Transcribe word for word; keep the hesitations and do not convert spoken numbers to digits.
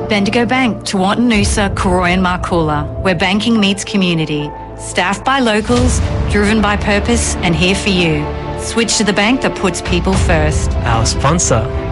Bendigo Bank, Tewartin Noosa, Karoi and Marcoola, where banking meets community. Staffed by locals, driven by purpose and here for you. Switch to the bank that puts people first. Our sponsor